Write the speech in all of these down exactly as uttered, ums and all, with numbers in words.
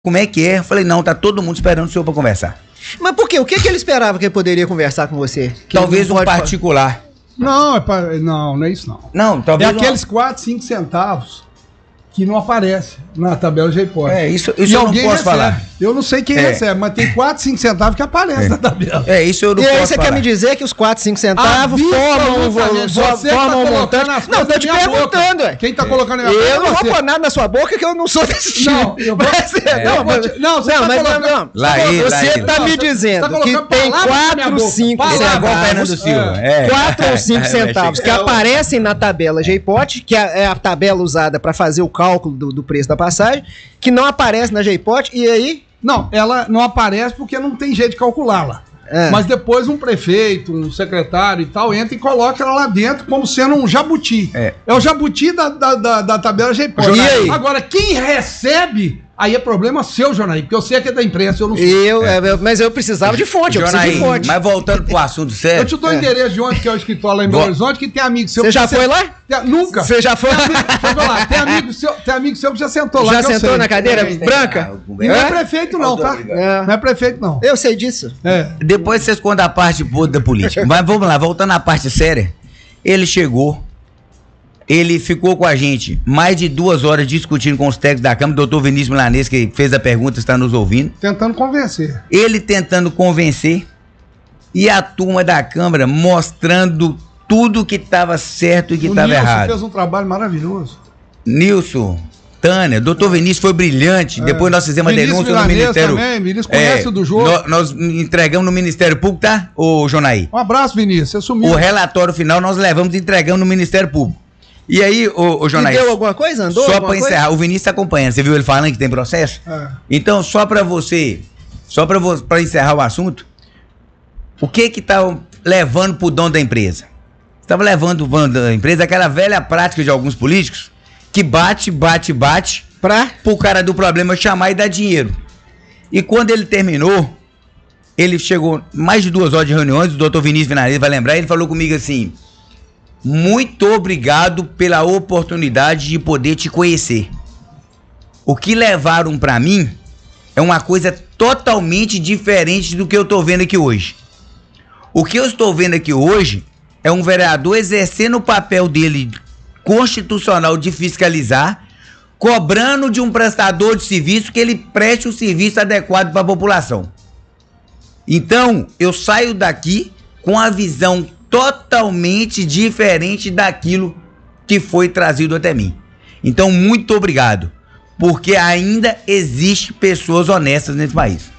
como é que é? Eu falei, não, tá todo mundo esperando o senhor pra conversar. Mas por quê? O que, que ele esperava que ele poderia conversar com você? Que talvez um particular. Não, é pra, não, não é isso não. Não, talvez é aqueles quatro, cinco centavos que não aparece na tabela J-Pod. É, isso, isso eu não posso recebe. falar. Eu não sei quem é. recebe, mas tem quatro, cinco centavos que aparece é. na tabela. É, isso eu não e posso aí você falar. quer me dizer que os quatro, cinco centavos formam um montante? Não, tô te perguntando, ué. Quem tá colocando na minha Eu não vou pôr nada na sua boca que eu não sou desse tipo. Não, eu vou... É. Não, mas, não, você não, tá mas colocando... não. Lá aí, você lá tá me dizendo tá que tem quatro, cinco centavos. quatro ou cinco centavos que aparecem na tabela J-Pod, que é a tabela usada para fazer o cálculo do, do preço da passagem, que não aparece na J-Pod, e aí... Não, ela não aparece porque não tem jeito de calculá-la. É. Mas depois um prefeito, um secretário e tal, entra e coloca ela lá dentro como sendo um jabuti. É, é o jabuti da, da, da, da tabela J-Pod. Agora, quem recebe... Aí é problema seu, Jonaí, porque eu sei que é da imprensa, eu não sei. Eu, é. É, mas eu precisava de fonte, eu Jonaí, preciso de fonte. Mas voltando pro assunto sério... Eu te dou o é. endereço de onde que é o escritório lá em Belo Horizonte, que tem amigo seu... Você já foi lá? Tem, nunca. Você já foi lá? lá? Tem amigo seu, tem amigo seu que já sentou lá. Já sentou na cadeira é, branca? E não é prefeito não, tá? É. Não é prefeito não. Eu sei disso. É. Depois vocês contam a parte podre da política. Mas vamos lá, voltando à parte séria. Ele chegou... Ele ficou com a gente mais de duas horas discutindo com os técnicos da Câmara, o doutor Vinícius Milanês, que fez a pergunta, está nos ouvindo. Tentando convencer. Ele tentando convencer e a turma da Câmara mostrando tudo que estava certo e que estava errado. O Nilson fez um trabalho maravilhoso. Nilson, Tânia, doutor é. Vinícius foi brilhante. É. Depois nós fizemos Vinícius uma denúncia Milanês no Ministério... também, Vinícius conhece é, do jogo. Nós, nós entregamos no Ministério Público, tá, ô Jonaí? Um abraço, Vinícius, você sumiu. O relatório final nós levamos e entregamos no Ministério Público. E aí, ô, ô Jonaí... deu alguma coisa? Andou Só pra encerrar, coisa? O Vinícius tá acompanhando. Você viu ele falando que tem processo? É. Então, só pra você... Só pra, vo, pra encerrar o assunto, o que que tá levando pro dono da empresa? Estava levando o dono da empresa aquela velha prática de alguns políticos que bate, bate, bate pra pro cara do problema chamar e dar dinheiro. E quando ele terminou, ele chegou mais de duas horas de reuniões, o doutor Vinícius Milanês vai lembrar, ele falou comigo assim... Muito obrigado pela oportunidade de poder te conhecer. O que levaram pra mim é uma coisa totalmente diferente do que eu tô vendo aqui hoje. O que eu estou vendo aqui hoje é um vereador exercendo o papel dele constitucional de fiscalizar, cobrando de um prestador de serviço que ele preste o serviço adequado para a população. Então, eu saio daqui com a visão totalmente diferente daquilo que foi trazido até mim. Então, muito obrigado, porque ainda existe pessoas honestas nesse país.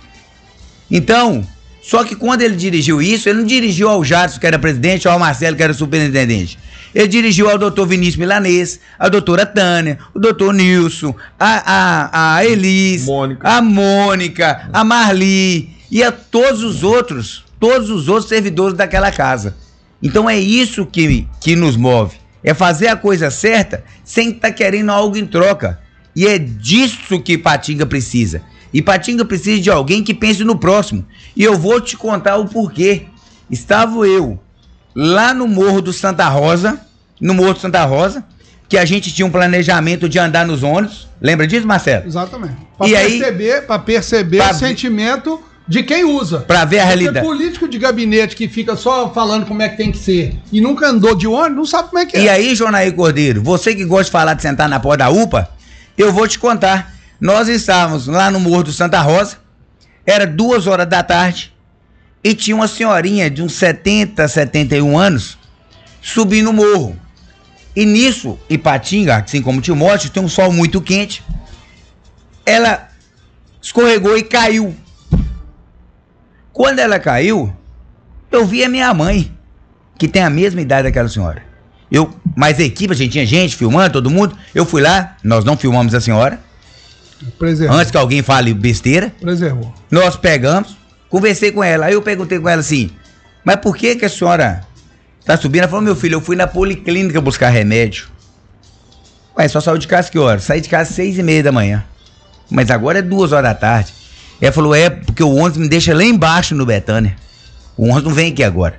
Então, só que quando ele dirigiu isso, ele não dirigiu ao Jadson, que era presidente, ou ao Marcelo, que era superintendente. Ele dirigiu ao doutor Vinícius Milanês, a doutora Tânia, o doutor Nilson, a, a, a Elis, Mônica. a Mônica, a Marli e a todos os outros, todos os outros servidores daquela casa. Então é isso que, que nos move. É fazer a coisa certa sem estar tá querendo algo em troca. E é disso que Patinga precisa. E Patinga precisa de alguém que pense no próximo. E eu vou te contar o porquê. Estava eu lá no Morro do Santa Rosa, no Morro do Santa Rosa, que a gente tinha um planejamento de andar nos ônibus. Lembra disso, Marcelo? Exatamente. Para perceber, aí, pra perceber pra o sentimento... de quem usa. Pra ver a Porque realidade. político de gabinete que fica só falando como é que tem que ser e nunca andou de ônibus, não sabe como é que é. E aí, Jonaí Cordeiro, você que gosta de falar de sentar na porta da U P A, eu vou te contar. Nós estávamos lá no Morro do Santa Rosa, era duas horas da tarde, e tinha uma senhorinha de uns setenta, setenta e um anos, subindo o morro. E nisso, Ipatinga, assim como Timóteo, tem um sol muito quente, ela escorregou e caiu. Quando ela caiu, eu vi a minha mãe, que tem a mesma idade daquela senhora. Eu, mas a equipe, a gente tinha gente filmando, todo mundo. Eu fui lá, nós não filmamos a senhora. Preservou. Antes que alguém fale besteira. Preservou. Nós pegamos, conversei com ela. Aí eu perguntei com ela assim, mas por que que a senhora tá subindo? Ela falou, meu filho, eu fui na policlínica buscar remédio. Ué, só saiu de casa que hora? Saí de casa às seis e meia da manhã. Mas agora é duas horas da tarde. Ela falou, é porque o ônibus me deixa lá embaixo no Betânia. O ônibus não vem aqui agora.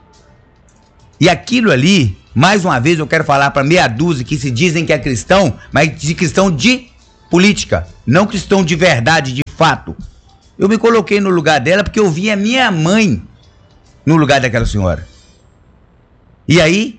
E aquilo ali, mais uma vez eu quero falar para meia dúzia que se dizem que é cristão, mas de cristão de política, não cristão de verdade, de fato. Eu me coloquei no lugar dela porque eu vi a minha mãe no lugar daquela senhora. E aí,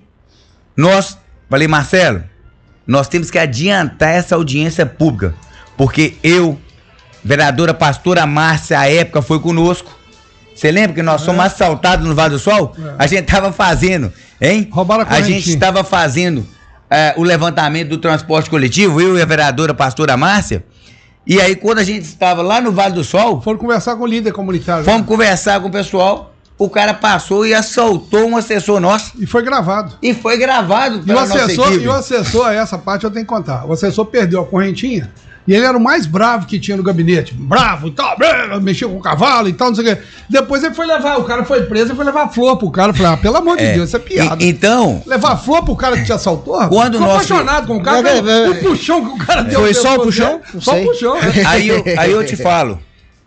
nós, falei, Marcelo, nós temos que adiantar essa audiência pública, porque eu, vereadora pastora Márcia, à época, foi conosco. Você lembra que nós fomos é. assaltados no Vale do Sol? É. A gente estava fazendo, hein? Roubaram a correntinha. A gente estava fazendo é, o levantamento do transporte coletivo, eu e a vereadora pastora Márcia. E aí, quando a gente estava lá no Vale do Sol... Foram conversar com o líder comunitário. Fomos né? conversar com o pessoal. O cara passou e assaltou um assessor nosso. E foi gravado. E foi gravado pela nossa equipe. E o assessor, essa parte eu tenho que contar. O assessor perdeu a correntinha. E ele era o mais bravo que tinha no gabinete. Bravo e tal, mexia com o cavalo e tal, não sei o quê. Depois ele foi levar, o cara foi preso e foi levar flor pro cara. Eu falei, ah, pelo amor de é, Deus, isso é piada. E, então... Levar flor pro cara que te assaltou? Quando Ficou nós... apaixonado com o cara. É, é, é, o puxão que o cara deu. Foi só o puxão? Só o puxão. Aí eu, aí eu te falo.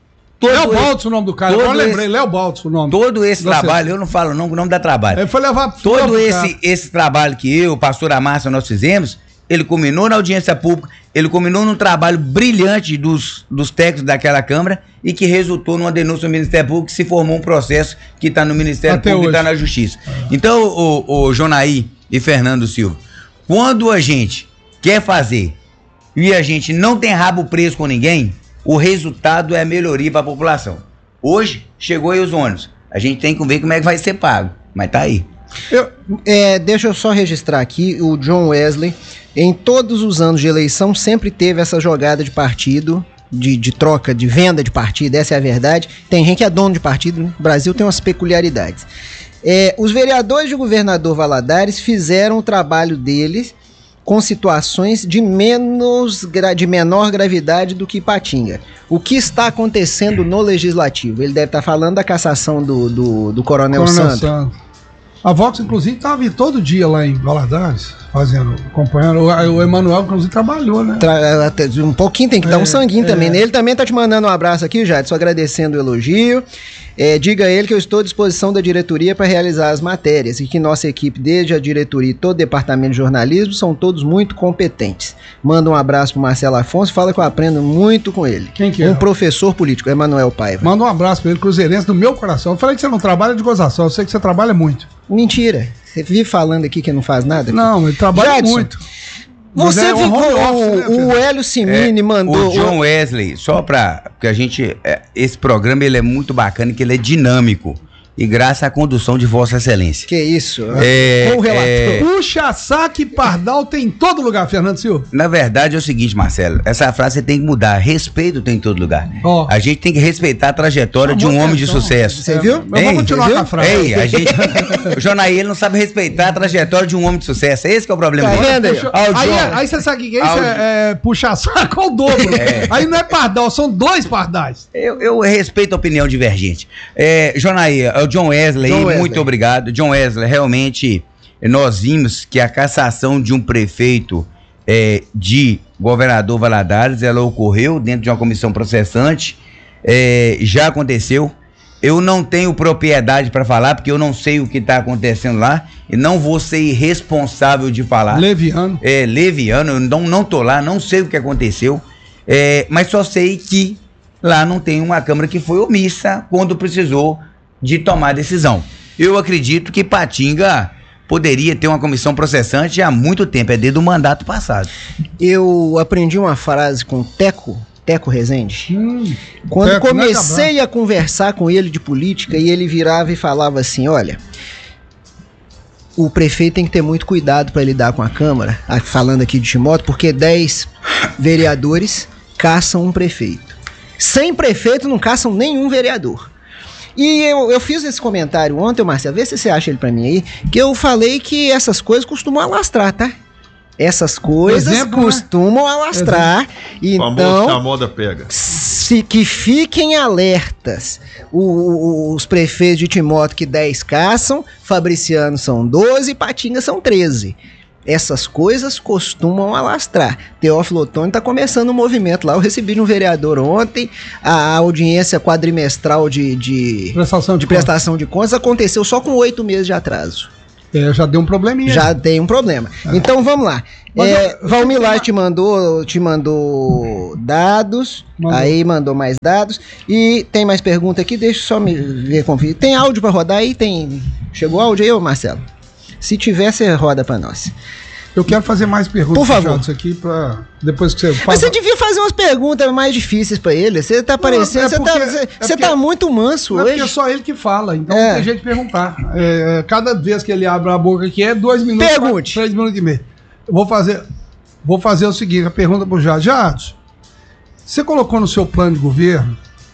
Léo Baltz o nome do cara, eu lembrei, Léo Baltz o nome. Todo esse trabalho, eu não falo não, o nome dá trabalho. Ele foi levar Todo esse, esse trabalho que eu, o pastor Márcia, nós fizemos, ele culminou na audiência pública, ele culminou num trabalho brilhante dos, dos técnicos daquela Câmara e que resultou numa denúncia no Ministério Público, que se formou um processo que está no Ministério Até Público hoje. E está na Justiça. Ah. Então, o, o Jonaí e Fernando Silva, quando a gente quer fazer e a gente não tem rabo preso com ninguém, o resultado é a melhoria para a população. Hoje, chegou aí os ônibus. A gente tem que ver como é que vai ser pago, mas tá aí. Eu, é, deixa eu só registrar aqui, o John Wesley, em todos os anos de eleição, sempre teve essa jogada de partido, de, de troca, de venda de partido, essa é a verdade. Tem gente que é dono de partido, no Brasil tem umas peculiaridades. É, os vereadores de governador Valadares fizeram o trabalho deles com situações de, menos, de menor gravidade do que Ipatinga. O que está acontecendo no Legislativo? Ele deve estar falando da cassação do, do, do Coronel, Coronel Santos. Santos. A Vox, inclusive, estava todo dia lá em Valadares, fazendo, acompanhando. O, o Emanuel, inclusive, trabalhou, né? Tra um pouquinho, tem que é, dar um sanguinho é. também. Ele também está te mandando um abraço aqui, Jadson, agradecendo o elogio. É, diga a ele que eu estou à disposição da diretoria para realizar as matérias e que nossa equipe, desde a diretoria e todo o departamento de jornalismo, são todos muito competentes. Manda um abraço para o Marcelo Afonso, fala que eu aprendo muito com ele. Quem que é? Um professor político, Emanuel Paiva. Manda um abraço para ele, cruzeirense, do meu coração. Eu falei que você não trabalha de gozação, eu sei que você trabalha muito. Mentira. Você vive falando aqui que não faz nada? Aqui. Não, ele trabalha Jadson, muito. Você é um ficou, office, o, né, o Hélio Cimini é, mandou... O John Wesley, só pra... Porque a gente... É, esse programa, ele é muito bacana, que ele é dinâmico. E graças à condução de Vossa Excelência. Que isso? É, Com o relator. É... Puxa, saque, pardal tem em todo lugar, Fernando Silva. Na verdade é o seguinte, Marcelo. Essa frase você tem que mudar. Respeito tem em todo lugar. Oh. A gente tem que respeitar a trajetória de um homem de sucesso. Você viu? Mas vamos continuar com a frase. Ei, a gente... O Jonaí, ele não sabe respeitar a trajetória de um homem de sucesso. Esse que é o problema. Tá vendo aí? Aí, aí, aí você sabe o que é isso? É, é puxar saco ao dobro. É. Aí não é pardal, são dois pardais. Eu, eu respeito a opinião divergente. É, Jonaí, é o John Wesley. John Wesley. Muito obrigado. John Wesley, realmente nós vimos que a cassação de um prefeito é, de governador Valadares, ela ocorreu dentro de uma comissão processante, é, já aconteceu. Eu não tenho propriedade para falar, porque eu não sei o que está acontecendo lá, e não vou ser irresponsável de falar. Leviano. É, leviano, eu não, não tô lá, não sei o que aconteceu, é, mas só sei que lá não tem uma Câmara que foi omissa quando precisou de tomar decisão. Eu acredito que Ipatinga poderia ter uma comissão processante há muito tempo, é desde o mandato passado. Eu aprendi uma frase com o Teco, Teco Rezende, hum, quando Teco, comecei né, a conversar com ele de política, e ele virava e falava assim, olha, o prefeito tem que ter muito cuidado para lidar com a Câmara, falando aqui de Timóteo, porque dez vereadores caçam um prefeito. Cem prefeitos não caçam nenhum vereador. E eu, eu fiz esse comentário ontem, Marcelo, vê se você acha ele pra mim aí, que eu falei que essas coisas costumam alastrar, tá? Essas coisas Exemplo, costumam né? alastrar. Exemplo. Então, a moda pega. Se, que fiquem alertas. O, o, os prefeitos de Timóteo que dez caçam, Fabriciano são doze, Ipatinga são treze. Essas coisas costumam alastrar. Teófilo Otoni está começando um movimento lá. Eu recebi de um vereador ontem, a audiência quadrimestral de, de, prestação, de, de prestação de contas aconteceu só com oito meses de atraso. É, já deu um probleminha. Já tem um problema. É. Então vamos lá. É, Valmilar te mandou, te mandou dados, mandou. Aí mandou mais dados. E tem mais pergunta aqui, deixa eu só me ver conferir. Tem áudio para rodar aí? Tem... Chegou áudio aí, ô Marcelo? Se tiver, você roda para nós. Eu quero fazer mais perguntas. Por favor. Isso aqui pra depois que você faz... Mas você devia fazer umas perguntas mais difíceis pra ele. Você tá parecendo... É você tá, você, é você tá muito manso não hoje. É porque é só ele que fala, então é. Não tem jeito de perguntar. É, cada vez que ele abre a boca aqui é dois minutos... Pergunte. Três minutos e meio. Eu vou fazer, vou fazer o seguinte, a pergunta pro Jadson. Jadson, você colocou no seu plano de governo,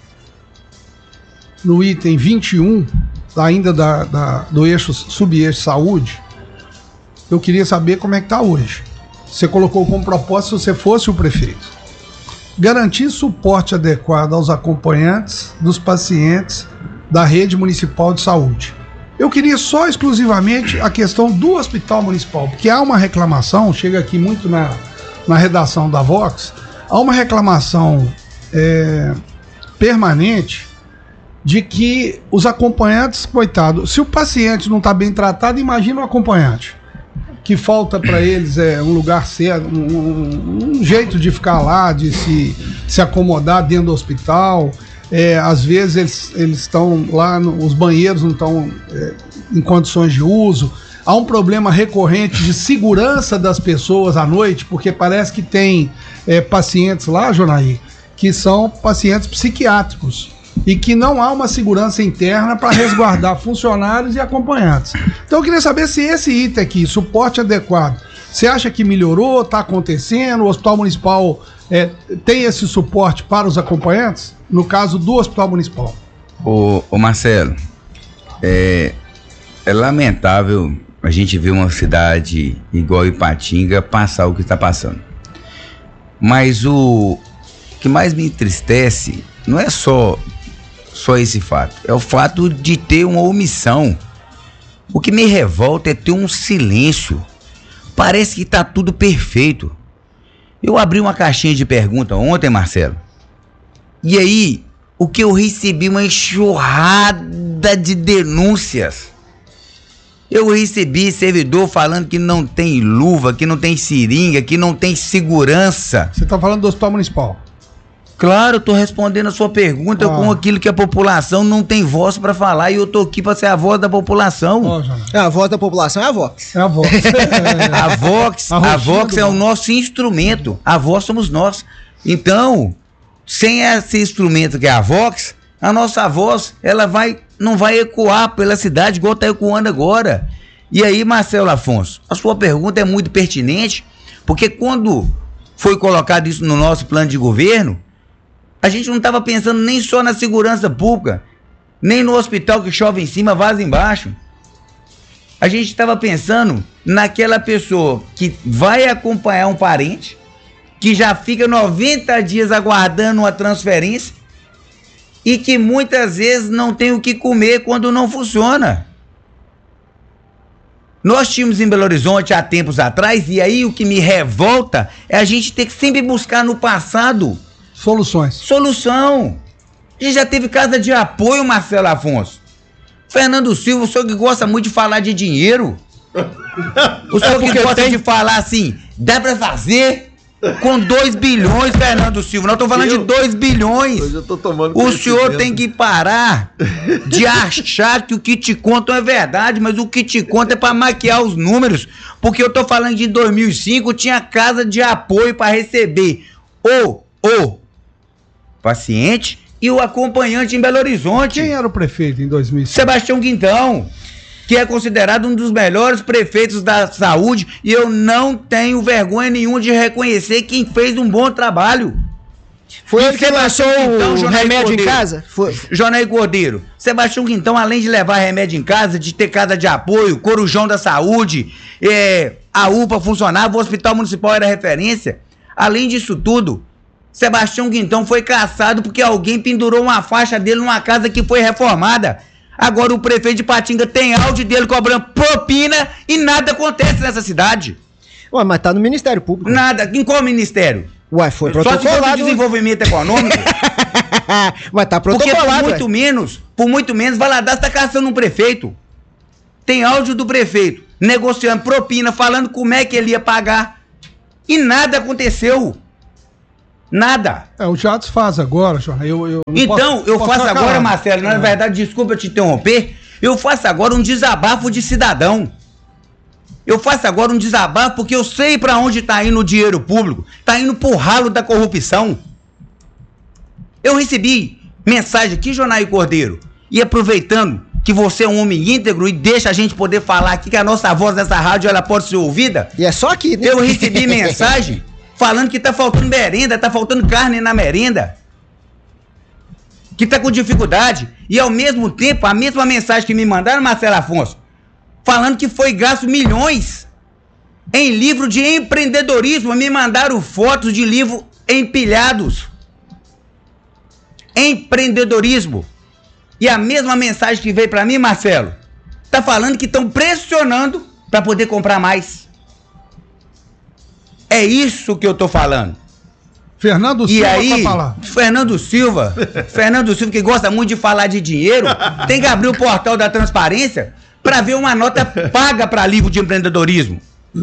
no item vinte e um, ainda da, da, do eixo, sub-eixo saúde, eu queria saber como é que está hoje. Você colocou como propósito, se você fosse o prefeito, garantir suporte adequado aos acompanhantes dos pacientes da rede municipal de saúde. Eu queria só exclusivamente a questão do hospital municipal, porque há uma reclamação, chega aqui muito na, na redação da Vox, há uma reclamação é, permanente de que os acompanhantes, coitado, se o paciente não está bem tratado, imagina o acompanhante. Que falta para eles é um lugar certo, um, um, um jeito de ficar lá, de se, se acomodar dentro do hospital. É, às vezes eles eles estão lá, no, os banheiros não estão é, em condições de uso. Há um problema recorrente de segurança das pessoas à noite, porque parece que tem é, pacientes lá, Jonaí, que são pacientes psiquiátricos. E que não há uma segurança interna para resguardar funcionários e acompanhantes. Então eu queria saber se esse item aqui, suporte adequado, você acha que melhorou, está acontecendo, o Hospital Municipal é, tem esse suporte para os acompanhantes? No caso do Hospital Municipal. Ô, ô Marcelo, é, é lamentável a gente ver uma cidade igual Ipatinga passar o que está passando. Mas o que mais me entristece não é só... Só esse fato. É o fato de ter uma omissão. O que me revolta é ter um silêncio. Parece que tá tudo perfeito. Eu abri uma caixinha de pergunta ontem, Marcelo. E aí, o que eu recebi uma enxurrada de denúncias. Eu recebi servidor falando que não tem luva, que não tem seringa, que não tem segurança. Você tá falando do Hospital Municipal? Claro, eu tô respondendo a sua pergunta ah. com aquilo que a população não tem voz para falar e eu tô aqui para ser a voz da população. Oh, é, a voz da população é a Vox. É a Vox. É. A Vox, a, a Vox é o nosso instrumento. A voz somos nós. Então, sem esse instrumento que é a Vox, a nossa voz, ela vai, não vai ecoar pela cidade igual tá ecoando agora. E aí, Marcelo Afonso, a sua pergunta é muito pertinente, porque quando foi colocado isso no nosso plano de governo, a gente não estava pensando nem só na segurança pública, nem no hospital que chove em cima, vaza embaixo. A gente estava pensando naquela pessoa que vai acompanhar um parente, que já fica noventa dias aguardando uma transferência e que muitas vezes não tem o que comer quando não funciona. Nós tínhamos em Belo Horizonte há tempos atrás, e aí o que me revolta é a gente ter que sempre buscar no passado soluções. Solução. A gente já teve casa de apoio, Marcelo Afonso. Fernando Silva, o senhor que gosta muito de falar de dinheiro. O senhor é que gosta tem... de falar assim, dá pra fazer com dois bilhões, Fernando Silva. Nós estamos falando eu, de dois bilhões. Hoje eu tô tomando o senhor tem que parar de achar que o que te contam é verdade, mas o que te conta é pra maquiar os números. Porque eu tô falando de dois mil e cinco, tinha casa de apoio pra receber o, o paciente e o acompanhante em Belo Horizonte. Quem era o prefeito em dois mil e cinco? Sebastião Quintão, que é considerado um dos melhores prefeitos da saúde, e eu não tenho vergonha nenhuma de reconhecer quem fez um bom trabalho. Foi ele que lançou o remédio em casa? Foi. Jonaí Cordeiro. Sebastião Quintão, além de levar remédio em casa, de ter casa de apoio, Corujão da Saúde, é, a U P A funcionava, o Hospital Municipal era referência. Além disso tudo, Sebastião Quintão foi caçado porque alguém pendurou uma faixa dele numa casa que foi reformada. Agora o prefeito de Ipatinga tem áudio dele cobrando propina e nada acontece nessa cidade. Ué, mas tá no Ministério Público. Nada. Em qual ministério? Ué, foi protocolado. Só se for desenvolvimento econômico. Mas tá protocolado. Porque por muito ué. menos, por muito menos, Valadares tá caçando um prefeito. tem áudio do prefeito negociando propina, falando como é que ele ia pagar. E nada aconteceu. Nada. É, o Jadson faz agora, Jornal. Eu, eu então, posso, eu posso faço agora, Marcelo, na é. verdade, desculpa eu te interromper, eu faço agora um desabafo de cidadão. Eu faço agora um desabafo porque eu sei pra onde tá indo o dinheiro público. Tá indo pro ralo da corrupção. Eu recebi mensagem aqui, Jonaí Cordeiro, e aproveitando que você é um homem íntegro e deixa a gente poder falar aqui que a nossa voz dessa rádio ela pode ser ouvida. E é só aqui, né? Eu recebi mensagem falando que tá faltando merenda, tá faltando carne na merenda. Que tá com dificuldade. E ao mesmo tempo, a mesma mensagem que me mandaram, Marcelo Afonso, falando que foi gasto milhões em livro de empreendedorismo. Me mandaram fotos de livro empilhados. Empreendedorismo. E a mesma mensagem que veio pra mim, Marcelo, tá falando que estão pressionando pra poder comprar mais. É isso que eu tô falando. Fernando Silva, e aí, falar. Fernando Silva, Fernando Silva que gosta muito de falar de dinheiro, tem que abrir o portal da transparência pra ver uma nota paga pra livro de empreendedorismo.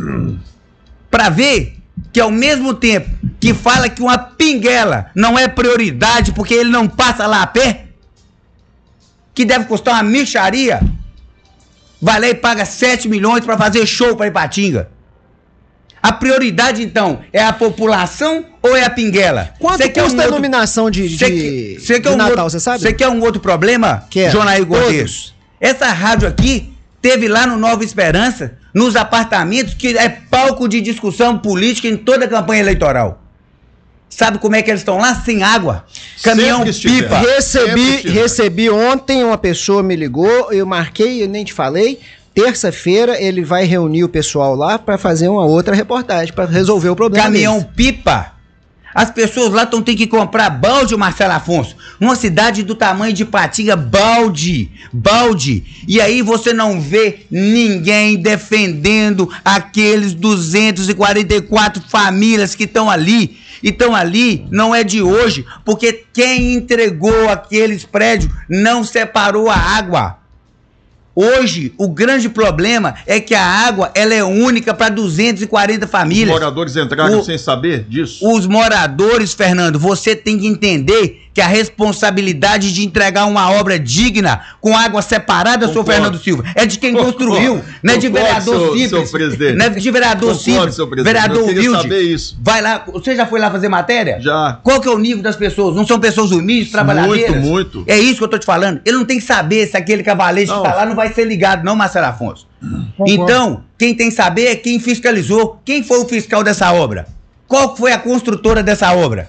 Pra ver que ao mesmo tempo que fala que uma pinguela não é prioridade porque ele não passa lá a pé, que deve custar uma mixaria, vai lá e paga sete milhões para fazer show para Ipatinga. A prioridade, então, é a população ou é a pinguela? Quanto custa um outro... a iluminação de, de, cê, cê de um Natal, outro... você sabe? Você quer um outro problema, Jonaí Cordeiro? Essa rádio aqui teve lá no Nova Esperança, nos apartamentos, que é palco de discussão política em toda a campanha eleitoral. Sabe como é que eles estão lá? Sem água. Caminhão pipa. Recebi, recebi ontem, uma pessoa me ligou, eu marquei, eu nem te falei. Terça-feira ele vai reunir o pessoal lá para fazer uma outra reportagem, para resolver o problema. Caminhão deles. pipa. As pessoas lá estão tendo que comprar balde, Marcelo Afonso. Numa cidade do tamanho de Ipatinga, balde, balde. E aí você não vê ninguém defendendo aqueles duzentas e quarenta e quatro famílias que estão ali. E estão ali, não é de hoje, porque quem entregou aqueles prédios não separou a água. Hoje, o grande problema é que a água ela é única para duzentas e quarenta famílias. Os moradores entraram o, sem saber disso? Os moradores, Fernando, você tem que entender que a responsabilidade de entregar uma obra digna com água separada, senhor Fernando Silva, é de quem construiu, não é de vereador simples, não é de vereador simples, vereador humilde. Saber isso. Vai lá, você já foi lá fazer matéria? Já. Qual que é o nível das pessoas? Não são pessoas humildes, trabalhadeiras? Muito, muito. É isso que eu tô te falando. Ele não tem que saber se aquele cavalete que tá lá não vai ser ligado, não, Marcelo Afonso. Então, quem tem que saber é quem fiscalizou, quem foi o fiscal dessa obra, qual foi a construtora dessa obra.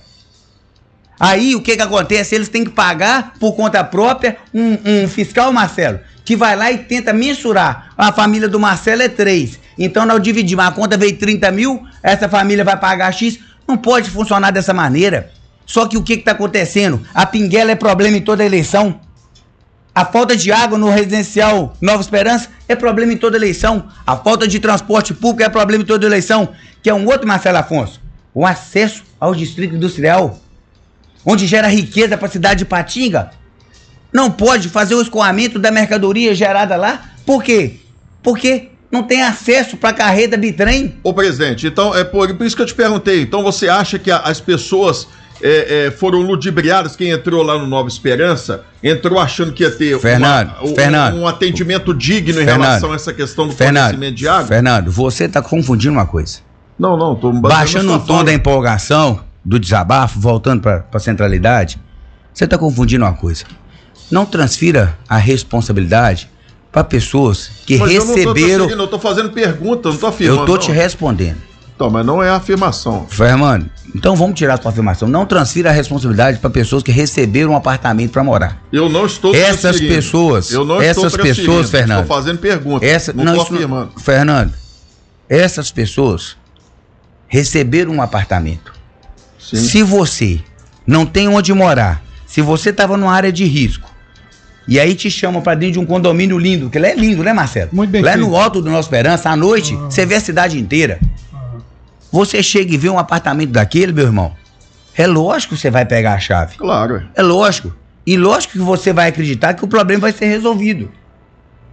Aí, o que que acontece? Eles têm que pagar, por conta própria, um, um fiscal, Marcelo, que vai lá e tenta mensurar. A família do Marcelo é três. Então, nós dividimos. A conta veio trinta mil, essa família vai pagar X. Não pode funcionar dessa maneira. Só que o que que tá acontecendo? A pinguela é problema em toda eleição. A falta de água no residencial Nova Esperança é problema em toda eleição. A falta de transporte público é problema em toda eleição. Que é um outro, Marcelo Afonso. O acesso ao distrito industrial, onde gera riqueza para a cidade de Ipatinga, não pode fazer o escoamento da mercadoria gerada lá. Por quê? Porque não tem acesso para a carreta bitrem. Ô, presidente, então é por, por isso que eu te perguntei. Então você acha que a, as pessoas é, é, foram ludibriadas? Quem entrou lá no Nova Esperança entrou achando que ia ter Fernando, uma, um, Fernando, um atendimento digno em Fernando, relação a essa questão do Fernando, fornecimento de água? Fernando, você está confundindo uma coisa. Não, não, tô baixando o tom fala. da empolgação, do desabafo, voltando para a centralidade, você está confundindo uma coisa. Não transfira a responsabilidade para pessoas que mas receberam... Eu não estou fazendo pergunta, não estou afirmando. Eu estou te respondendo. Então, mas não é afirmação. Fernando, então vamos tirar a sua afirmação. Não transfira a responsabilidade para pessoas que receberam um apartamento para morar. Eu não estou Essas pessoas, Eu não essas estou pessoas, Fernando. Estou fazendo pergunta, essa, não estou afirmando. Não, Fernando, essas pessoas receberam um apartamento. Sim. Se você não tem onde morar, se você estava numa área de risco, e aí te chamam para dentro de um condomínio lindo, que lá é lindo, né, Marcelo? Muito bem. Lá no alto do Nova Esperança, à noite, uhum. você vê a cidade inteira. Uhum. Você chega e vê um apartamento daquele, meu irmão, é lógico que você vai pegar a chave. Claro. É lógico. E lógico que você vai acreditar que o problema vai ser resolvido.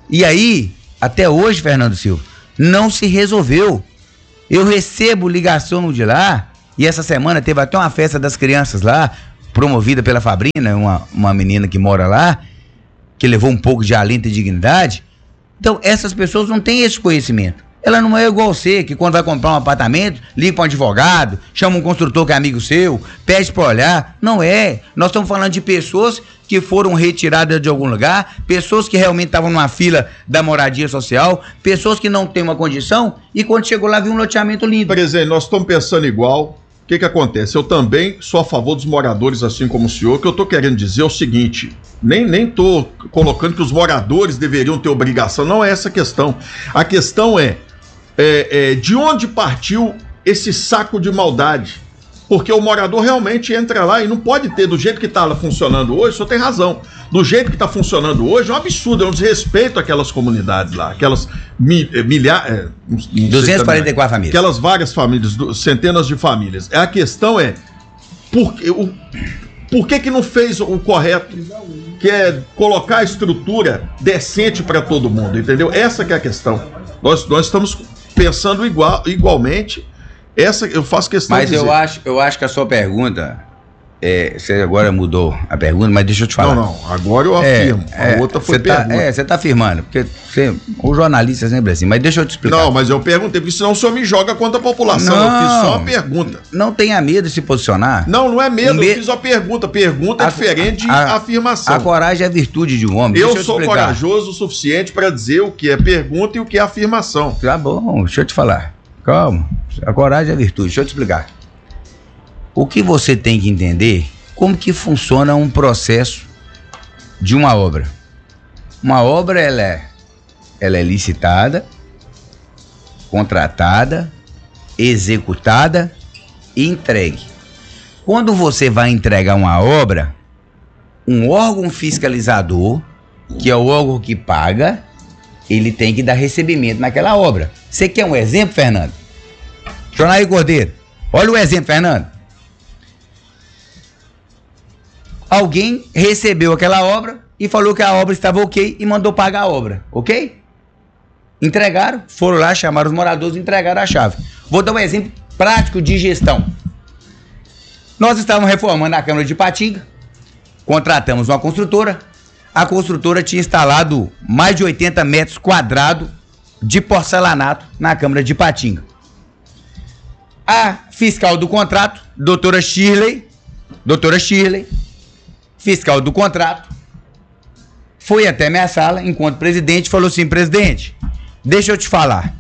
E aí, até hoje, Fernando Silva, não se resolveu. Eu recebo ligação de lá, e essa semana teve até uma festa das crianças lá, promovida pela Fabrina, uma, uma menina que mora lá, que levou um pouco de alento e dignidade. Então, essas pessoas não têm esse conhecimento. Ela não é igual você, que quando vai comprar um apartamento, liga para um advogado, chama um construtor que é amigo seu, pede para olhar. Não é. Nós estamos falando de pessoas que foram retiradas de algum lugar, pessoas que realmente estavam numa fila da moradia social, pessoas que não têm uma condição e quando chegou lá viu um loteamento lindo. Presidente, nós estamos pensando igual. O que que acontece? Eu também sou a favor dos moradores, assim como o senhor. O que eu estou querendo dizer é o seguinte, nem nem estou colocando que os moradores deveriam ter obrigação, não é essa a questão. A questão é, é, é de onde partiu esse saco de maldade? Porque o morador realmente entra lá e não pode ter, do jeito que está funcionando hoje, o senhor tem razão. Do jeito que está funcionando hoje, é um absurdo, é um desrespeito àquelas comunidades lá, aquelas milhares... duzentas e quarenta e quatro famílias. Aquelas várias famílias, centenas de famílias. A questão é, por, o, por que que não fez o correto, que é colocar a estrutura decente para todo mundo, entendeu? Essa que é a questão. Nós, nós estamos pensando igual, igualmente. Essa eu faço questão mas de dizer. Mas eu acho, eu acho que a sua pergunta, é, você agora mudou a pergunta, mas deixa eu te falar. Não, não, agora eu afirmo. É, a outra foi pergunta. Tá, é, você está afirmando, porque você, o jornalista sempre assim, mas deixa eu te explicar. Não, mas eu perguntei, porque senão o senhor me joga contra a população. Não, eu fiz só uma pergunta. Não tenha medo de se posicionar. Não, não é medo, me... eu fiz uma pergunta. Pergunta é diferente de a, afirmação. A coragem é a virtude de um homem. Eu, eu sou explicar. corajoso o suficiente para dizer o que é pergunta e o que é afirmação. Tá bom, deixa eu te falar. Calma, a coragem é virtude. Deixa eu te explicar. O que você tem que entender, como que funciona um processo de uma obra. Uma obra, ela é, ela é licitada, contratada, executada e entregue. Quando você vai entregar uma obra, um órgão fiscalizador, que é o órgão que paga, ele tem que dar recebimento naquela obra. Você quer um exemplo, Fernando? Jonaí Cordeiro, olha o exemplo, Fernando. Alguém recebeu aquela obra e falou que a obra estava ok e mandou pagar a obra, ok? Entregaram, foram lá, chamaram os moradores e entregaram a chave. Vou dar um exemplo prático de gestão. Nós estávamos reformando a Câmara de Ipatinga, contratamos uma construtora. A construtora tinha instalado mais de oitenta metros quadrados de porcelanato na Câmara de Ipatinga. A fiscal do contrato, doutora Shirley, doutora Shirley, fiscal do contrato, foi até minha sala, enquanto presidente, falou assim: presidente, deixa eu te falar.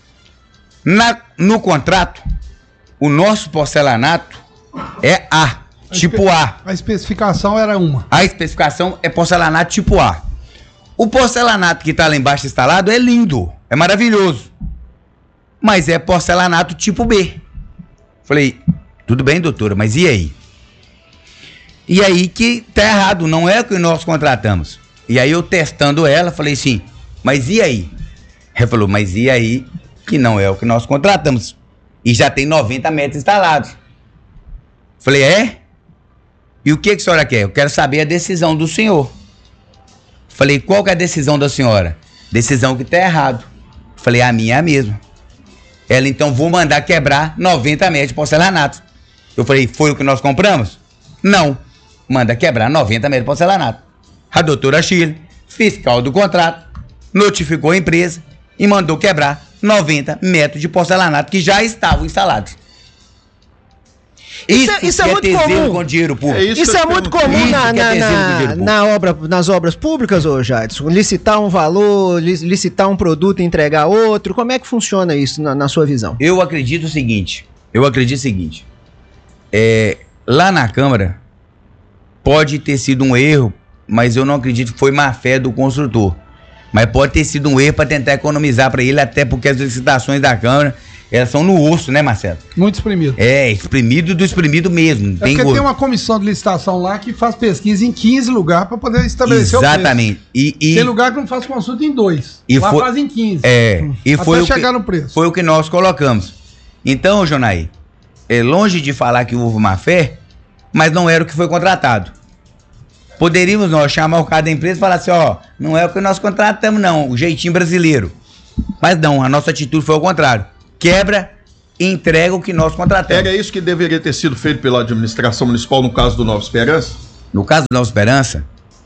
Na, no contrato, o nosso porcelanato é A, tipo A. A especificação era uma. A especificação é porcelanato tipo A. O porcelanato que está lá embaixo instalado é lindo, é maravilhoso, mas é porcelanato tipo B. Falei, tudo bem, doutora, mas e aí? E aí que tá errado, não é o que nós contratamos. E aí eu testando ela, falei assim, mas e aí? Ela falou, mas e aí que não é o que nós contratamos. E já tem noventa metros instalados. Falei, é? E o que, que a senhora quer? Eu quero saber a decisão do senhor. Falei, qual que é a decisão da senhora? Decisão que tá errado. Falei, a minha é a mesma. Ela, então, vou mandar quebrar noventa metros de porcelanato. Eu falei, foi o que nós compramos? Não. Manda quebrar noventa metros de porcelanato. A doutora Chile, fiscal do contrato, notificou a empresa e mandou quebrar noventa metros de porcelanato que já estavam instalados. Isso, isso, isso é, é muito comum. Com dinheiro público. É isso isso é muito comum isso na, na, na, na obra, nas obras públicas, ô Jadson? Licitar um valor, licitar um produto e entregar outro. Como é que funciona isso na, na sua visão? Eu acredito o seguinte. Eu acredito o seguinte. É, lá na Câmara, pode ter sido um erro, mas eu não acredito que foi má fé do construtor. Mas pode ter sido um erro para tentar economizar para ele, até porque as licitações da Câmara, elas são no osso, né, Marcelo? Muito espremido. É, espremido do espremido mesmo. É tem porque tem uma comissão de licitação lá que faz pesquisa em quinze lugares para poder estabelecer Exatamente. o preço. Exatamente. E, tem lugar que não faz consulta em dois. E lá foi, faz em quinze. É, e até foi chegar o que, no preço. Foi o que nós colocamos. Então, Jonaí, é longe de falar que houve má fé, mas não era o que foi contratado. Poderíamos nós chamar o cara da empresa e falar assim, ó, não é o que nós contratamos não, o jeitinho brasileiro. Mas não, a nossa atitude foi ao contrário. Quebra e entrega o que nós contratamos. Era isso que deveria ter sido feito pela administração municipal no caso do Nova Esperança? No caso do Nova Esperança,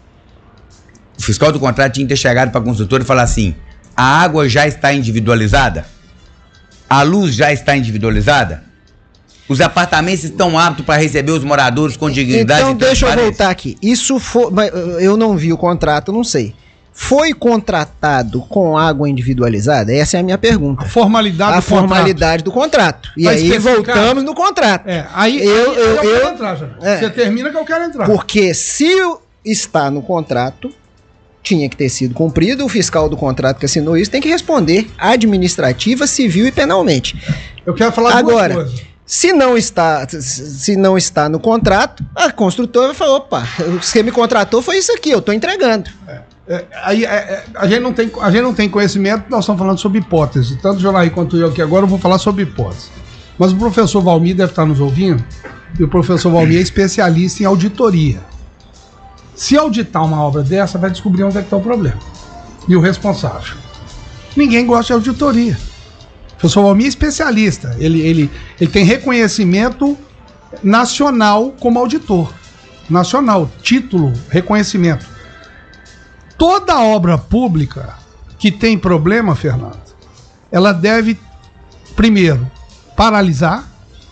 o fiscal do contrato tinha que ter chegado para a consultora e falar assim, a água já está individualizada? A luz já está individualizada? Os apartamentos estão aptos para receber os moradores com dignidade? Então, deixa eu voltar aqui. Isso foi. Eu não vi o contrato, não sei. Foi contratado com água individualizada? Essa é a minha pergunta. A formalidade a do formalidade contrato. do contrato. E Vai aí voltamos no contrato. É, aí eu, aí, eu, eu, eu quero entrar, já. É. Você termina que eu quero entrar. Porque se está no contrato, tinha que ter sido cumprido, o fiscal do contrato que assinou isso tem que responder administrativa, civil e penalmente. Eu quero falar agora. Duas coisas. Se não está, se não está no contrato, a construtora vai falar, opa, o que você me contratou foi isso aqui, eu estou entregando. É, é, aí, é, a, gente não tem, a gente não tem conhecimento, nós estamos falando sobre hipótese. Tanto o Jonaí quanto eu aqui agora, eu vou falar sobre hipótese. Mas o professor Valmir deve estar nos ouvindo, e o professor Valmir é especialista em auditoria. Se auditar uma obra dessa, vai descobrir onde é que está o problema. E o responsável. Ninguém gosta de auditoria. O professor Valmir é especialista, ele, ele, ele tem reconhecimento nacional como auditor. Nacional, título, reconhecimento. Toda obra pública que tem problema, Fernando, ela deve, primeiro, paralisar.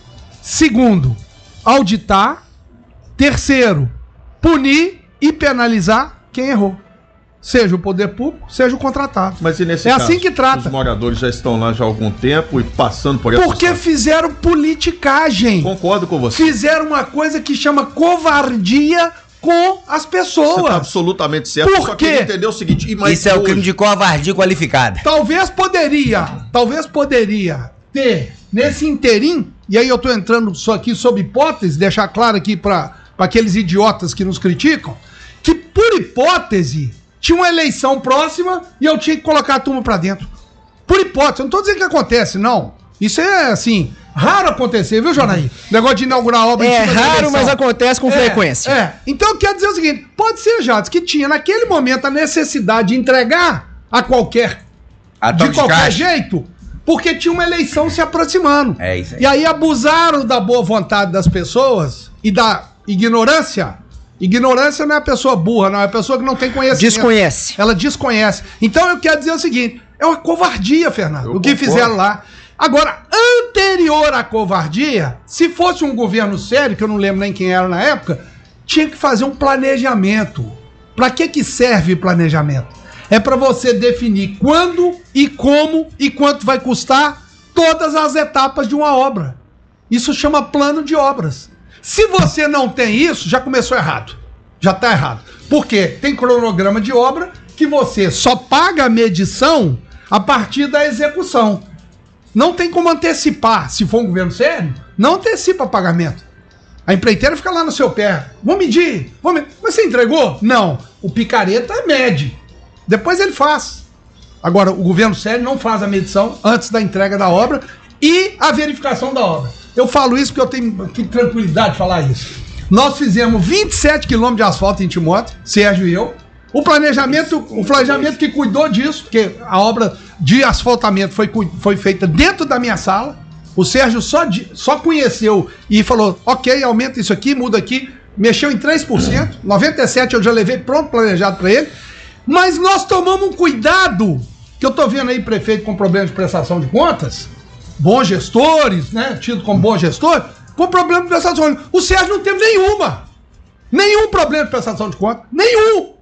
Segundo, auditar. Terceiro, punir e penalizar quem errou. Seja o poder público, seja o contratado. Mas e nesse é caso, assim que trata. Os moradores já estão lá já há algum tempo e passando por essa Porque situação. Fizeram politicagem. Concordo com você. Fizeram uma coisa que chama covardia com as pessoas. Você tá absolutamente certo. Por quê? Só entender o seguinte... Mas isso é hoje... o crime de covardia qualificada. Talvez poderia, talvez poderia ter nesse interim, e aí eu tô entrando só aqui sob hipótese, deixar claro aqui para aqueles idiotas que nos criticam, que por hipótese... tinha uma eleição próxima e eu tinha que colocar a turma pra dentro. Por hipótese, eu não tô dizendo que acontece, não. Isso é, assim, raro acontecer, viu, Jonaí? Negócio de inaugurar obra... É raro, mas acontece com é, frequência. É, então quer dizer o seguinte, pode ser, Jades, que tinha naquele momento a necessidade de entregar a qualquer... A de qualquer jeito, porque tinha uma eleição se aproximando. É isso aí. E aí abusaram da boa vontade das pessoas e da ignorância... Ignorância não é a pessoa burra, não. É a pessoa que não tem conhecimento. Desconhece. Ela desconhece. Então eu quero dizer o seguinte, é uma covardia, Fernando, eu o que concordo. Fizeram lá. Agora, anterior à covardia, se fosse um governo sério, que eu não lembro nem quem era na época, tinha que fazer um planejamento. Para que que serve planejamento? É para você definir quando e como e quanto vai custar todas as etapas de uma obra. Isso chama plano de obras. Se você não tem isso, já começou errado. Já está errado. Por quê? Tem cronograma de obra que você só paga a medição a partir da execução. Não tem como antecipar. Se for um governo sério, não antecipa pagamento. A empreiteira fica lá no seu pé. Vamos medir. Vamos medir. Mas você entregou? Não. O picareta mede. Depois ele faz. Agora, o governo sério não faz a medição antes da entrega da obra e a verificação da obra. Eu falo isso porque eu tenho que tranquilidade de falar isso. Nós fizemos vinte e sete quilômetros de asfalto em Timóteo, Sérgio e eu. O planejamento, o planejamento que cuidou disso, porque a obra de asfaltamento foi, foi feita dentro da minha sala. O Sérgio só, só conheceu e falou, ok, aumenta isso aqui, muda aqui. Mexeu em três por cento, noventa e sete por cento eu já levei pronto, planejado para ele. Mas nós tomamos um cuidado, que eu tô vendo aí prefeito com problema de prestação de contas, bons gestores, né, tido como bom gestor, com problema de prestação de contas. O Sérgio não teve nenhuma. Nenhum problema de prestação de contas. Nenhum.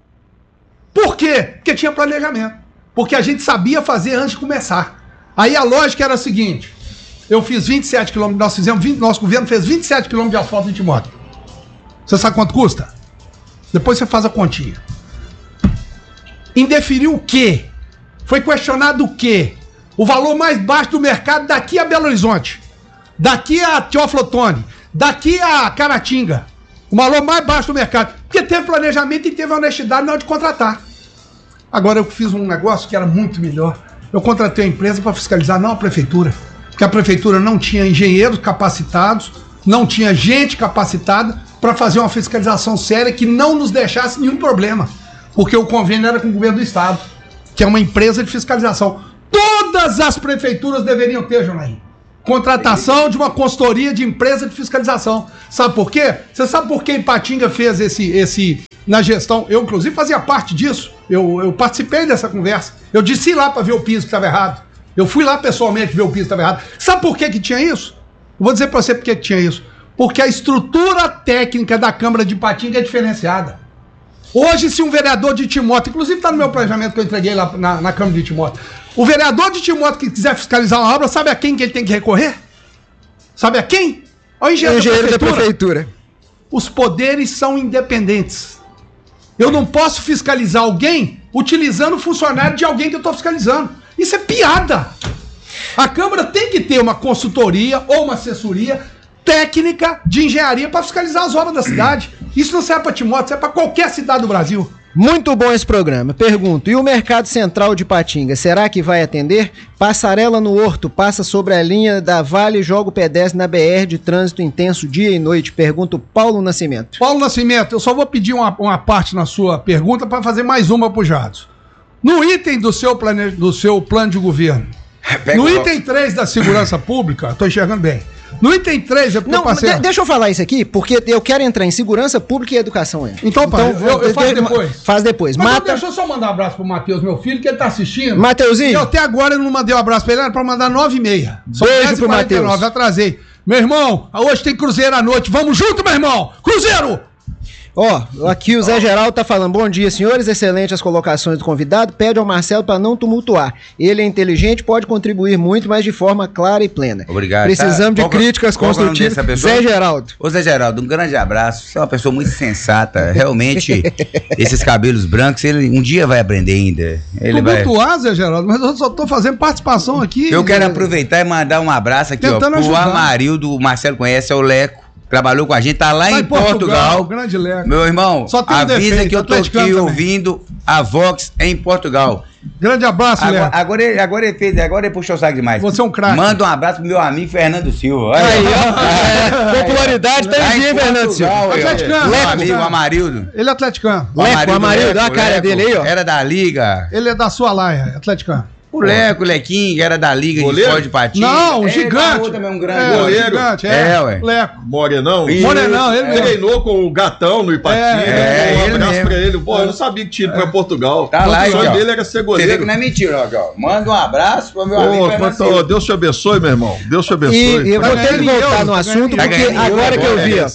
Por quê? Porque tinha planejamento. Porque a gente sabia fazer antes de começar. Aí a lógica era a seguinte, eu fiz vinte e sete quilômetros, nós fizemos vinte, nosso governo fez vinte e sete quilômetros de asfalto em Timóteo. Você sabe quanto custa? Depois você faz a continha. Indeferiu o quê? Foi questionado o quê? O valor mais baixo do mercado daqui a Belo Horizonte, daqui a Teófilo Otoni, daqui a Caratinga. O valor mais baixo do mercado. Porque teve planejamento e teve honestidade na hora de contratar. Agora eu fiz um negócio que era muito melhor. Eu contratei a empresa para fiscalizar, não a prefeitura. Porque a prefeitura não tinha engenheiros capacitados, não tinha gente capacitada para fazer uma fiscalização séria que não nos deixasse nenhum problema. Porque o convênio era com o governo do estado, que é uma empresa de fiscalização. Todas as prefeituras deveriam ter, Jonaí, contratação de uma consultoria de empresa de fiscalização. Sabe por quê? Você sabe por que Ipatinga fez esse, esse na gestão? Eu, inclusive, fazia parte disso. Eu, eu participei dessa conversa. Eu disse ir lá para ver o piso que estava errado. Eu fui lá pessoalmente ver o piso que estava errado. Sabe por que que tinha isso? Eu vou dizer para você por que que tinha isso. Porque a estrutura técnica da Câmara de Ipatinga é diferenciada. Hoje, se um vereador de Timóteo, inclusive está no meu planejamento que eu entreguei lá na, na Câmara de Timóteo, o vereador de Timóteo que quiser fiscalizar uma obra, sabe a quem que ele tem que recorrer? Sabe a quem? Ao engenheiro, engenheiro da, prefeitura. da prefeitura. Os poderes são independentes. Eu não posso fiscalizar alguém utilizando o funcionário de alguém que eu estou fiscalizando. Isso é piada. A Câmara tem que ter uma consultoria ou uma assessoria técnica de engenharia para fiscalizar as obras da cidade. Isso não serve para Timóteo, serve para qualquer cidade do Brasil. Muito bom esse programa. Pergunto, e o Mercado Central de Ipatinga, será que vai atender? Passarela no Horto, passa sobre a linha da Vale e joga o pedestre na B R de trânsito intenso dia e noite. Pergunto Paulo Nascimento. Paulo Nascimento, eu só vou pedir uma, uma parte na sua pergunta para fazer mais uma para o Jados. No item do seu, plane... do seu plano de governo, Pega no item três da segurança pública, estou enxergando bem. No item três, é porque não, eu passei... de, deixa eu falar isso aqui, porque eu quero entrar em segurança pública e educação ainda. Então, pai, então, eu, eu faço depois. Faz depois. Mas Mata... deixa eu só mandar um abraço pro Matheus, meu filho, que ele tá assistindo. Mateuzinho. Eu até agora eu não mandei um abraço pra ele, era pra mandar nove e meia. Beijo pro Matheus. Atrasei. Meu irmão, hoje tem Cruzeiro à noite. Vamos junto, meu irmão! Cruzeiro! Ó, oh, aqui o Zé Geraldo tá falando, bom dia, senhores, excelente as colocações do convidado, pede ao Marcelo para não tumultuar. Ele é inteligente, pode contribuir muito, mas de forma clara e plena. Obrigado. Precisamos tá? de qual, críticas qual construtivas. Zé Geraldo. Ô Zé Geraldo, um grande abraço, você é uma pessoa muito sensata, realmente, esses cabelos brancos, ele um dia vai aprender ainda. Ele tumultuar, vai... Zé Geraldo, mas eu só tô fazendo participação aqui. Eu quero aproveitar e mandar um abraço aqui, ó, pro Amarildo, o Marcelo conhece, é o Leco. Trabalhou com a gente, tá lá tá em, em Portugal. Portugal. Grande Leco. Meu irmão, Só tem avisa defeito, que eu tô aqui também. ouvindo a Vox em Portugal. Grande abraço, agora, Leco. Agora ele, agora, ele fez, agora ele puxou o saco demais. Você é um craque. Manda um abraço pro meu amigo Fernando Silva. Olha aí, ó. É, popularidade tá em dia, Fernando Silva. Atleticano. Meu amigo, o Amarildo. Ele é atleticano. Leco, Amarildo, Amarildo, olha a cara Leco, dele aí, ó. Era da Liga. Ele é da sua laia, atleticano. O Leco, o Lequinho, era da Liga Goleiro? de Esporte de Patinga. Não, é, gigante. Também um grande é, goleiro. Gigante, é. é, ué. Leco. Morenão. Isso. Morenão, ele mesmo. Treinou com o Gatão no Ipatinga. É, um ele abraço mesmo. pra ele. Pô, eu não sabia que tinha ido pra Portugal. Tá lá, o sonho aqui, dele era ser Você vê goleiro. que não é mentira, ó, ó. Manda um abraço pro meu Pô, amigo Fernando quanto, Silva. Deus te abençoe, meu irmão. Deus te abençoe. E eu vou ter que voltar no assunto, porque agora que eu vi, ó,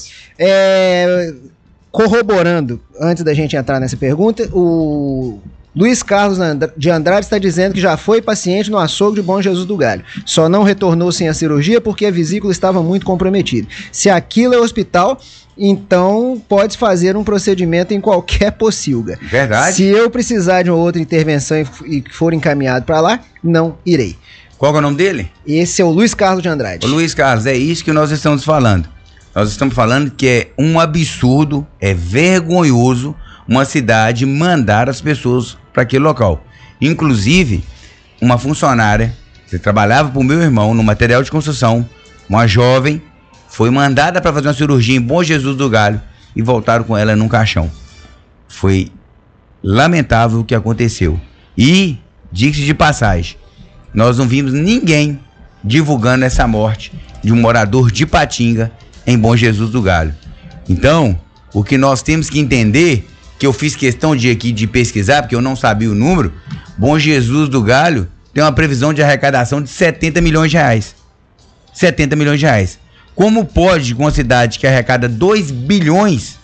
é, corroborando, antes da gente entrar nessa pergunta, o Luiz Carlos de Andrade está dizendo que já foi paciente no açougue de Bom Jesus do Galho. Só não retornou sem a cirurgia porque a vesícula estava muito comprometida. Se aquilo é hospital, então pode fazer um procedimento em qualquer pocilga. Verdade. Se eu precisar de uma outra intervenção e for encaminhado para lá, não irei. Qual é o nome dele? Esse é o Luiz Carlos de Andrade. Ô, Luiz Carlos, é isso que nós estamos falando. Nós estamos falando que é um absurdo, é vergonhoso uma cidade mandar as pessoas para aquele local. Inclusive, uma funcionária que trabalhava para o meu irmão no material de construção, uma jovem, foi mandada para fazer uma cirurgia em Bom Jesus do Galho e voltaram com ela num caixão. Foi lamentável o que aconteceu. E, diga-se de passagem, nós não vimos ninguém divulgando essa morte de um morador de Ipatinga em Bom Jesus do Galho. Então, o que nós temos que entender, que eu fiz questão de aqui de pesquisar, porque eu não sabia o número, Bom Jesus do Galho tem uma previsão de arrecadação de setenta milhões de reais. setenta milhões de reais. Como pode uma cidade que arrecada dois bilhões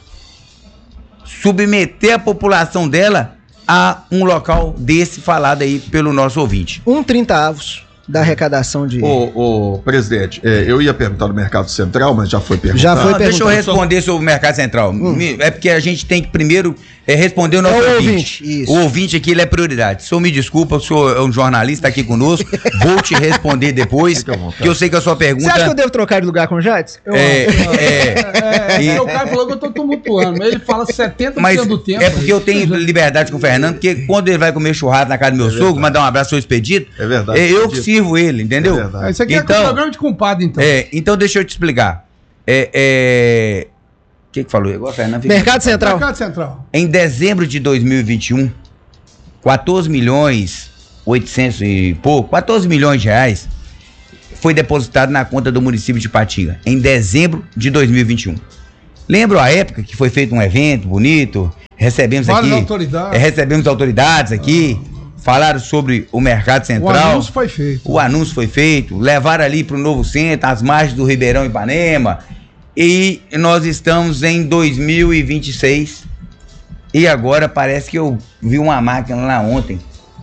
submeter a população dela a um local desse falado aí pelo nosso ouvinte? Um trinta avos da arrecadação de... Ô, ô presidente, é, eu ia perguntar do Mercado Central, mas já foi perguntado. Já foi ah, deixa eu responder sobre o Mercado Central. Hum. É porque a gente tem que primeiro é, responder o nosso é o ouvinte. ouvinte. O ouvinte aqui, ele é prioridade. O senhor me desculpa, o senhor é um jornalista aqui conosco, vou te responder depois, que eu sei que a sua pergunta... Você acha que eu devo trocar de lugar com o Jades? Eu é, é, é, é, o cara falou que eu tô tumultuando, ele fala setenta por cento do tempo. É porque eu tenho liberdade com o Fernando, porque quando ele vai comer churrasco na casa do meu é sogro, verdade. Mandar um abraço ao seu expedito, é verdade, eu que sirvo ele, entendeu? É isso aqui então, é um programa de compadre, então. É, então deixa eu te explicar. É, é... O que que falou? Igual, Fernando, Mercado Central. Mercado Central. Em dezembro de dois mil e vinte e um, quatorze milhões oitocentos e pouco, quatorze milhões de reais foi depositado na conta do município de Ipatinga, em dezembro de dois mil e vinte e um. Lembro a época que foi feito um evento bonito, recebemos Várias aqui, autoridades. É, recebemos autoridades aqui, ah. falaram sobre o Mercado Central. O anúncio foi feito. O anúncio foi feito, levaram ali para o novo centro, as margens do Ribeirão Ipanema, e nós estamos em dois mil e vinte e seis, e agora parece que eu vi uma máquina lá ontem.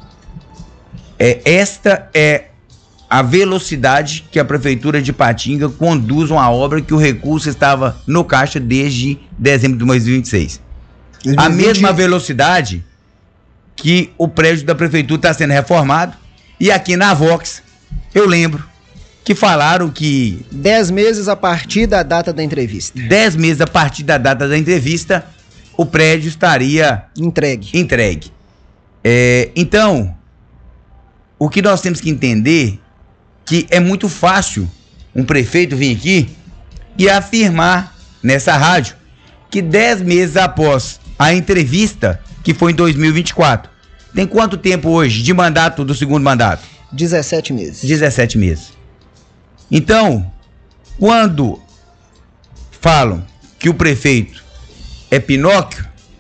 É, esta é a velocidade que a Prefeitura de Ipatinga conduz uma obra que o recurso estava no caixa desde dezembro de dois mil e vinte e seis. A mesma velocidade que o prédio da Prefeitura está sendo reformado. E aqui na Vox, eu lembro que falaram que... Dez meses a partir da data da entrevista. Dez meses a partir da data da entrevista, o prédio estaria... Entregue. Entregue. É, então, o que nós temos que entender que é muito fácil um prefeito vir aqui e afirmar nessa rádio que dez meses após a entrevista, que foi em dois mil e vinte e quatro, tem quanto tempo hoje de mandato do segundo mandato? dezessete meses. dezessete meses. Então, quando falam que o prefeito é Pinóquio,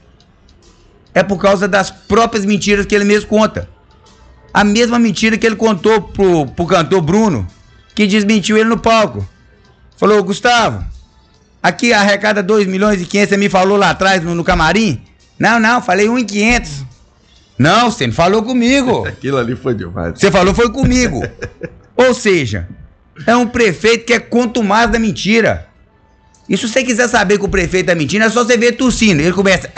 é por causa das próprias mentiras que ele mesmo conta. A mesma mentira que ele contou pro, pro cantor Bruno, que desmentiu ele no palco. Falou, Gustavo, aqui arrecada dois milhões e quinhentos, você me falou lá atrás no, no camarim? Não, não, falei um milhão e quinhentos. Não, você não falou comigo. Aquilo ali foi demais. Você falou foi comigo. Ou seja, é um prefeito que é contumaz da mentira. E se você quiser saber que o prefeito é mentira, é só você ver tossindo. Ele começa...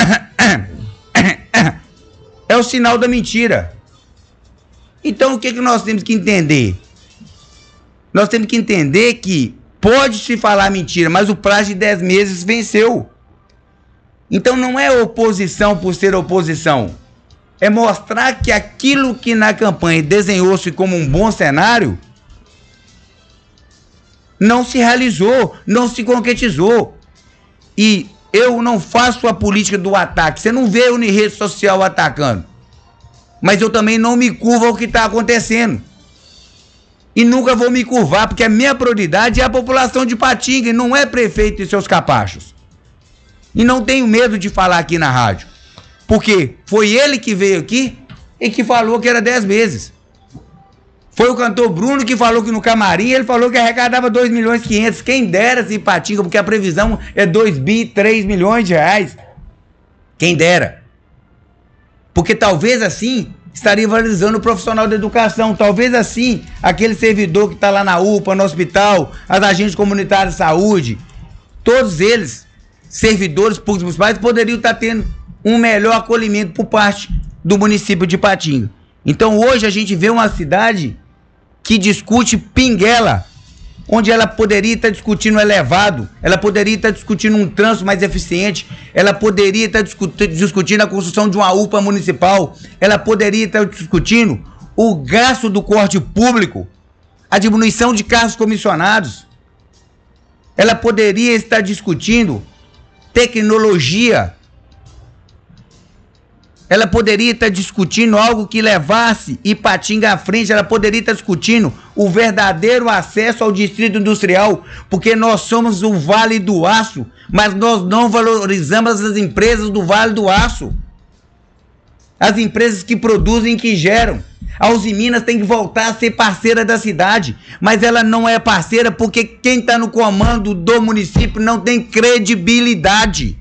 É o sinal da mentira. Então o que, que nós temos que entender? Nós temos que entender que pode se falar mentira, mas o prazo de dez meses venceu. Então não é oposição por ser oposição. É mostrar que aquilo que na campanha desenhou-se como um bom cenário não se realizou, não se concretizou. E eu não faço a política do ataque. Você não vê eu em rede social atacando. Mas eu também não me curvo ao que está acontecendo. E nunca vou me curvar, porque a minha prioridade é a população de Ipatinga, e não é prefeito e seus capachos. E não tenho medo de falar aqui na rádio. Porque foi ele que veio aqui e que falou que era dez meses. Foi o cantor Bruno que falou que no camarim ele falou que arrecadava dois milhões e quinhentos. Quem dera se Ipatinga, porque a previsão é dois bi, três milhões de reais. Quem dera. Porque talvez assim estaria valorizando o profissional da educação. Talvez assim aquele servidor que está lá na U P A, no hospital, as agentes comunitárias de saúde, todos eles, servidores públicos municipais, poderiam estar tendo um melhor acolhimento por parte do município de Ipatinga. Então hoje a gente vê uma cidade que discute pinguela, onde ela poderia estar discutindo elevado, ela poderia estar discutindo um trânsito mais eficiente, ela poderia estar discutindo a construção de uma U P A municipal, ela poderia estar discutindo o gasto do corte público, a diminuição de cargos comissionados, ela poderia estar discutindo tecnologia, ela poderia estar discutindo algo que levasse Ipatinga à frente, ela poderia estar discutindo o verdadeiro acesso ao distrito industrial, porque nós somos o Vale do Aço, mas nós não valorizamos as empresas do Vale do Aço. As empresas que produzem e que geram. A Uzi Minas tem que voltar a ser parceira da cidade, mas ela não é parceira porque quem está no comando do município não tem credibilidade.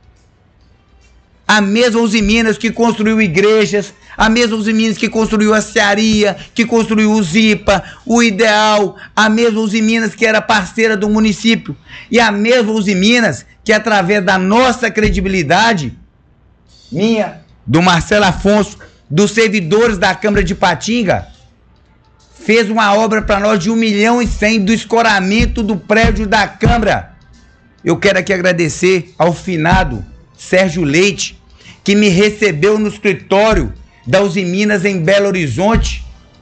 A mesma Uzi Minas que construiu igrejas, a mesma Uzi Minas que construiu a Cearia, que construiu o Zipa, o Ideal, a mesma Uzi Minas que era parceira do município, e a mesma Uzi Minas que, através da nossa credibilidade, minha, do Marcelo Afonso, dos servidores da Câmara de Ipatinga, fez uma obra para nós de um milhão e cem do escoramento do prédio da Câmara. Eu quero aqui agradecer ao finado Sérgio Leite, que me recebeu no escritório da Uzi Minas em Belo Horizonte,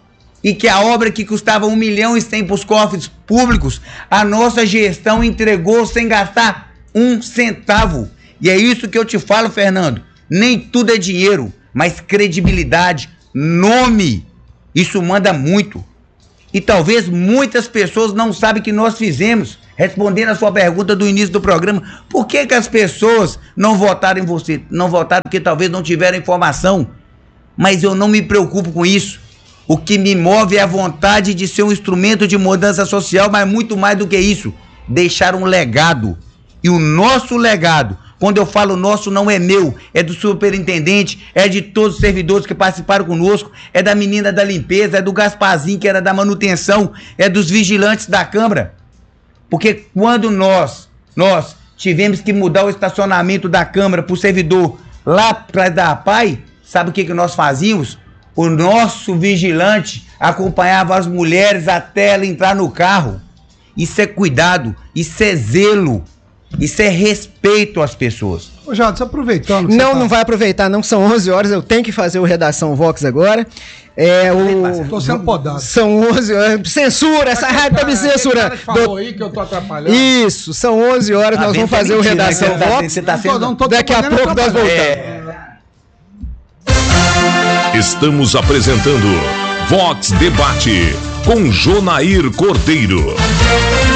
e que a obra que custava um milhão e cem para os cofres públicos, a nossa gestão entregou sem gastar um centavo. E é isso que eu te falo, Fernando. Nem tudo é dinheiro, mas credibilidade, nome, isso manda muito. E talvez muitas pessoas não sabem o que nós fizemos. Respondendo a sua pergunta do início do programa, por que que as pessoas não votaram em você? Não votaram porque talvez não tiveram informação. Mas eu não me preocupo com isso. O que me move é a vontade de ser um instrumento de mudança social, mas muito mais do que isso, deixar um legado. E o nosso legado, quando eu falo nosso, não é meu, é do superintendente, é de todos os servidores que participaram conosco, é da menina da limpeza, é do Gasparzinho, que era da manutenção, é dos vigilantes da Câmara. Porque quando nós, nós tivemos que mudar o estacionamento da Câmara para o servidor lá atrás da A P A I, sabe o que, que nós fazíamos? O nosso vigilante acompanhava as mulheres até ela entrar no carro. Isso é cuidado, isso é zelo, isso é respeito às pessoas. Ô, Jadson, aproveitando... Não, tá... não vai aproveitar não, são onze horas, eu tenho que fazer o Redação Vox agora. É, o... Tô sendo podado. São onze horas. Censura, essa rádio tá me censurando. Falou aí que eu tô atrapalhando. Isso, são onze horas, nós vamos fazer o Redação Vox. Daqui a pouco nós voltamos. É... Estamos apresentando Vox Debate com Jonair Cordeiro.